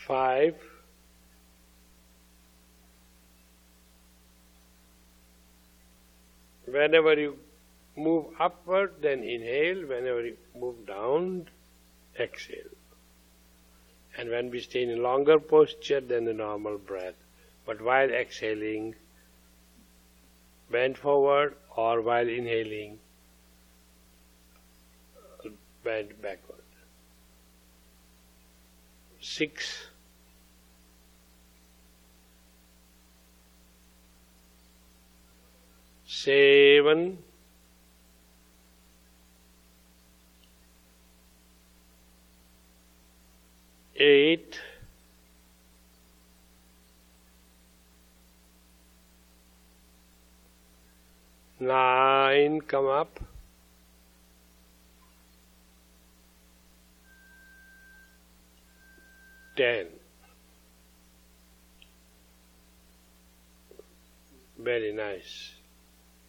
5, whenever you move upward, then inhale. Whenever you move down, exhale. And when we stay in a longer posture, then the normal breath. But while exhaling, bend forward, or while inhaling, bend backward. 6, 7, 8, 9, come up, 10. Very nice.